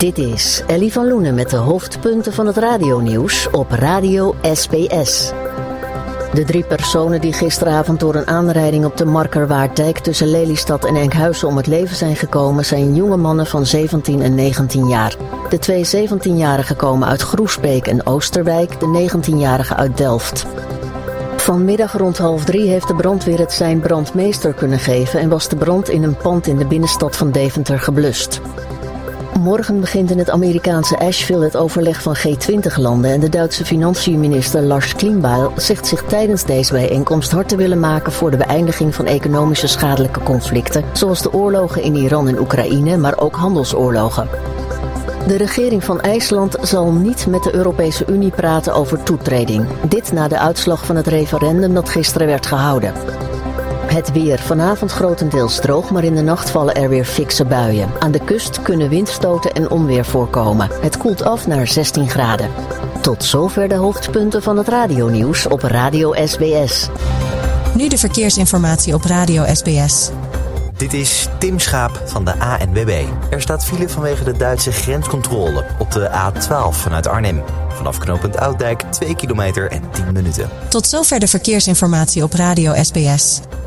Dit is Ellie van Loenen met de hoofdpunten van het radionieuws op Radio SBS. De 3 personen die gisteravond door een aanrijding op de Markerwaarddijk tussen Lelystad en Enkhuizen om het leven zijn gekomen zijn jonge mannen van 17 en 19 jaar. De 2 17-jarigen komen uit Groesbeek en Oosterwijk, de 19-jarige uit Delft. Vanmiddag rond 2:30 heeft de brandweer het sein brandmeester kunnen geven en was de brand in een pand in de binnenstad van Deventer geblust. Morgen begint in het Amerikaanse Asheville het overleg van G20-landen en de Duitse financiënminister Lars Klingbeil zegt zich tijdens deze bijeenkomst hard te willen maken voor de beëindiging van economische schadelijke conflicten, zoals de oorlogen in Iran en Oekraïne, maar ook handelsoorlogen. De regering van IJsland zal niet met de Europese Unie praten over toetreding. Dit na de uitslag van het referendum dat gisteren werd gehouden. Het weer. Vanavond grotendeels droog, maar in de nacht vallen er weer fikse buien. Aan de kust kunnen windstoten en onweer voorkomen. Het koelt af naar 16 graden. Tot zover de hoofdpunten van het radionieuws op Radio SBS. Nu de verkeersinformatie op Radio SBS. Dit is Tim Schaap van de ANWB. Er staat file vanwege de Duitse grenscontrole op de A12 vanuit Arnhem. Vanaf knooppunt Ouddijk 2 kilometer en 10 minuten. Tot zover de verkeersinformatie op Radio SBS.